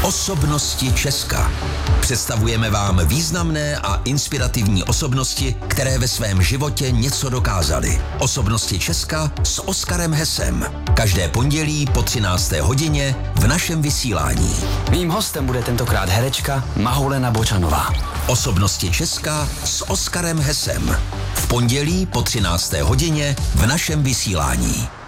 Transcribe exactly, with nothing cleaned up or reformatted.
Osobnosti Česka. Představujeme vám významné a inspirativní osobnosti, které ve svém životě něco dokázaly. Osobnosti Česka s Oskarem Hesem. Každé pondělí po třinácté hodině v našem vysílání. Mým hostem bude tentokrát herečka Mahulena Bočanová. Osobnosti Česka s Oskarem Hesem. V pondělí po třinácté hodině v našem vysílání.